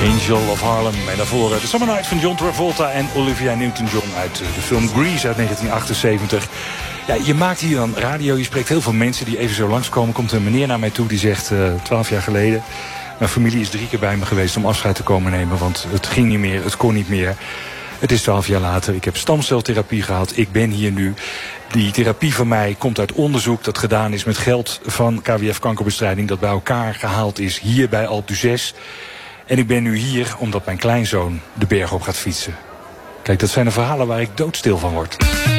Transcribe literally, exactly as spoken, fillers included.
Angel of Harlem. En daarvoor The Summer Night van John Travolta en Olivia Newton-John uit de film Grease uit negentien achtenzeventig. Ja, je maakt hier dan radio, je spreekt heel veel mensen die even zo langskomen. Komt een meneer naar mij toe die zegt, twaalf uh, jaar geleden... mijn familie is drie keer bij me geweest om afscheid te komen nemen, want het ging niet meer, het kon niet meer. Het is twaalf jaar later, ik heb stamceltherapie gehad, ik ben hier nu. Die therapie van mij komt uit onderzoek dat gedaan is met geld van K W F Kankerbestrijding, dat bij elkaar gehaald is hier bij Alpe d'Huez. En ik ben nu hier omdat mijn kleinzoon de berg op gaat fietsen. Kijk, dat zijn de verhalen waar ik doodstil van word.